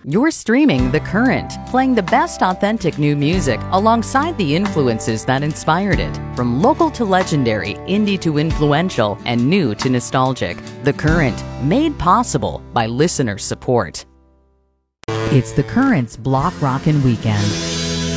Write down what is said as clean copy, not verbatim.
You're streaming The Current, playing the best authentic new music alongside the influences that inspired it. From local to legendary, indie to influential, and new to nostalgic. The Current, made possible by listener support. It's The Current's Block Rockin' Weekend.